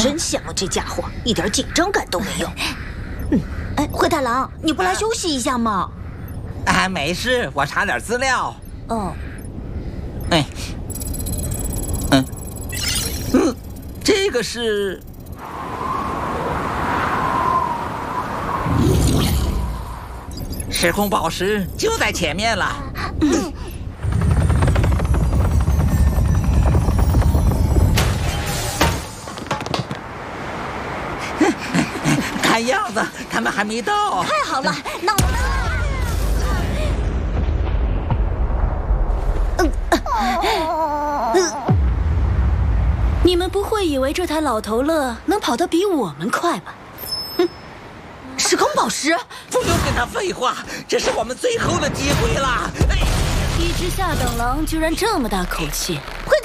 真羡慕这家伙，一点紧张感都没有。 哎，灰太狼，你不来休息一下吗？ 哎，没事，我查点资料。 哦， 哎，这个是。时空宝石就在前面了。看样子他们还没到。 太好了，那我们。 你们不会以为这台老头乐能跑得比我们快吧？ 时空宝石， 不用跟他废话，这是我们最后的机会了。 一只下等狼居然这么大口气！ 灰